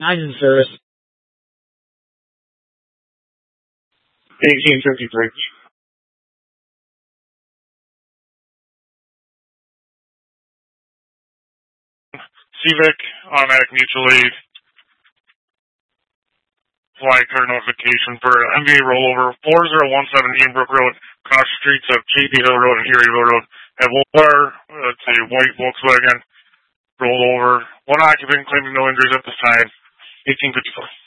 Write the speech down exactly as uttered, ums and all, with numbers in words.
Nine in service. eighteen fifty-three. Civic, automatic mutual aid, flag car notification for M V A rollover, four zero one seven Edenbrook Road, across the streets of J P Hill Road and Erietville Road. Have one car, let's say white Volkswagen, rolled over. One occupant claiming no injuries at this time. eighteen fifty-four.